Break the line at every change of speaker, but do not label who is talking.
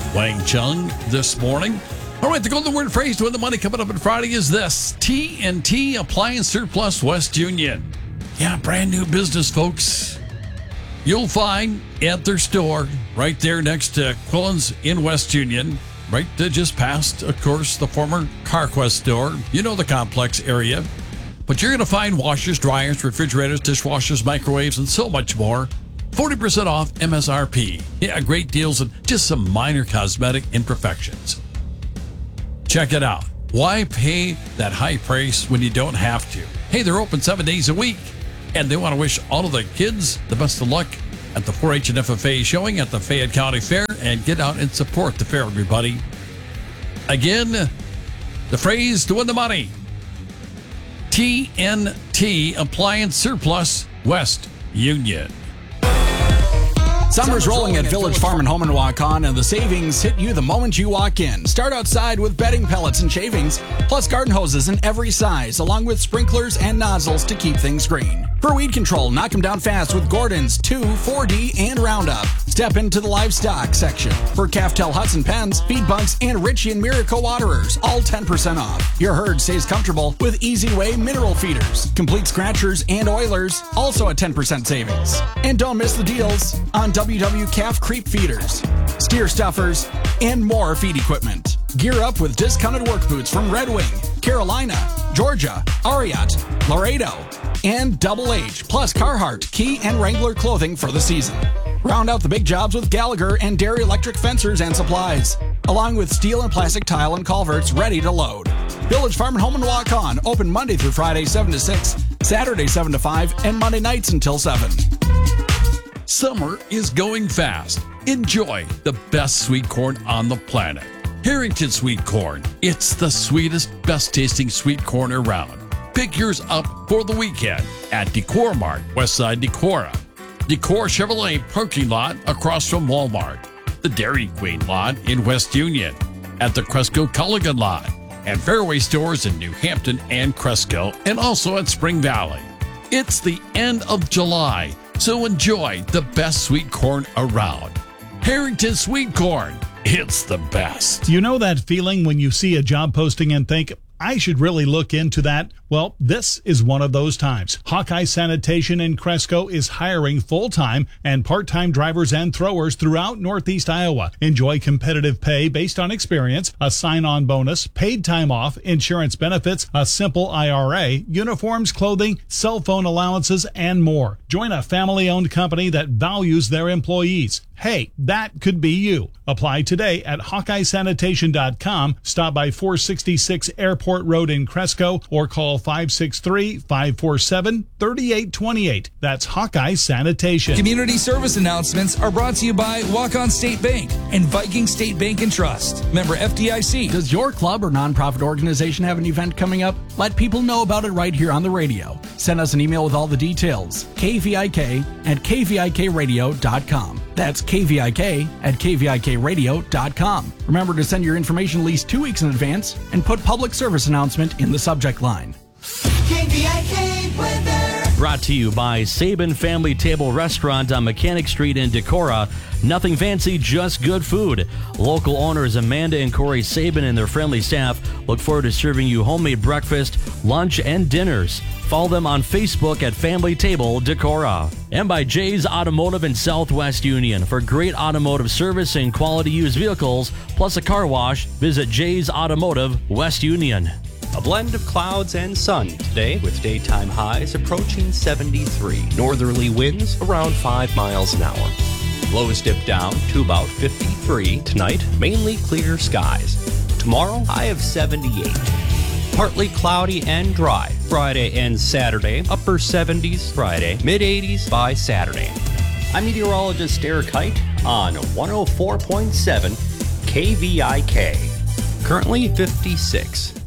Wang Chung this morning. All right, the golden word phrase to win the money coming up on Friday is this: TNT Appliance Surplus West Union. Yeah, brand new business, folks. You'll find at their store right there next to Quillen's in West Union, right just past, of course, the former CarQuest store. You know the complex area. But you're going to find washers, dryers, refrigerators, dishwashers, microwaves, and so much more. 40% off MSRP. Yeah, great deals and just some minor cosmetic imperfections. Check it out. Why pay that high price when you don't have to? Hey, they're open 7 days a week. And they want to wish all of the kids the best of luck at the 4-H and FFA showing at the Fayette County Fair, and get out and support the fair, everybody. Again, the phrase to win the money: TNT Appliance Surplus West Union.
Summer's rolling at Village Farm and Home in Waukon, and the savings hit you the moment you walk in. Start outside with bedding pellets and shavings, plus garden hoses in every size, along with sprinklers and nozzles to keep things green. For weed control, knock them down fast with Gordon's 2, 4D, and Roundup. Step into the livestock section for Caftel Hudson pens, feed bunks, and Ritchie and Miracle waterers, all 10% off. Your herd stays comfortable with Easy Way mineral feeders, complete scratchers, and oilers, also at 10% savings. And don't miss the deals on WW Calf Creep feeders, steer stuffers, and more feed equipment. Gear up with discounted work boots from Red Wing, Carolina, Georgia, Ariat, Laredo, and Double H, plus Carhartt, Key, and Wrangler clothing for the season. Round out the big jobs with Gallagher and Dairy Electric fencers and supplies, along with steel and plastic tile and culverts ready to load. Village Farm and Home in Waukon, open Monday through Friday 7 to 6, Saturday 7 to 5, and Monday nights until 7.
Summer is going fast. Enjoy the best sweet corn on the planet. Harrington Sweet Corn. It's the sweetest, best tasting sweet corn around. Pick yours up for the weekend at Decor Mart, Westside Decorah. Decor Chevrolet parking lot across from Walmart. The Dairy Queen lot in West Union. At the Cresco Culligan lot. And Fairway stores in New Hampton and Cresco, and also at Spring Valley. It's the end of July, so enjoy the best sweet corn around. Harrington Sweet Corn. It's the best.
You know that feeling when you see a job posting and think, I should really look into that? Well, this is one of those times. Hawkeye Sanitation in Cresco is hiring full-time and part-time drivers and throwers throughout Northeast Iowa. Enjoy competitive pay based on experience, a sign-on bonus, paid time off, insurance benefits, a simple IRA, uniforms, clothing, cell phone allowances, and more. Join a family-owned company that values their employees. Hey, that could be you. Apply today at HawkeyeSanitation.com. Stop by 466 Airport Road in Cresco or call 563-547-3828. That's Hawkeye Sanitation.
Community service announcements are brought to you by Waukon State Bank and Viking State Bank and Trust. Member FDIC.
Does your club or nonprofit organization have an event coming up? Let people know about it right here on the radio. Send us an email with all the details. kvik@kvikradio.com. That's kvik@kvikradio.com. Remember to send your information at least 2 weeks in advance and put public service announcement in the subject line.
KVIK weather.
Brought to you by Sabin Family Table Restaurant on Mechanic Street in Decorah. Nothing fancy, just good food. Local owners Amanda and Corey Sabin and their friendly staff look forward to serving you homemade breakfast, lunch, and dinners. Follow them on Facebook at Family Table Decorah. And by Jay's Automotive in Southwest Union. For great automotive service and quality used vehicles, plus a car wash, visit Jay's Automotive West Union.
A blend of clouds and sun today with daytime highs approaching 73. Northerly winds around 5 miles an hour. Lows dip down to about 53. Tonight, mainly clear skies. Tomorrow, high of 78. Partly cloudy and dry. Friday and Saturday, upper 70s Friday, mid-80s by Saturday. I'm meteorologist Eric Height on 104.7 KVIK. Currently 56.